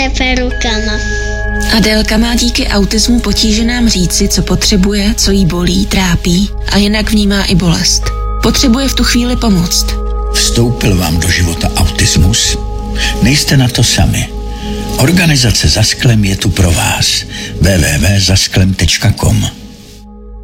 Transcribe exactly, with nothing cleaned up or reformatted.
se perukama. Adélka má díky autismu potíže nám říci, co potřebuje, co jí bolí, trápí a jinak vnímá i bolest. Potřebuje v tu chvíli pomoct. Vstoupil vám do života autismus? Nejste na to sami. Organizace Za sklem je tu pro vás. w w w tečka za sklem tečka com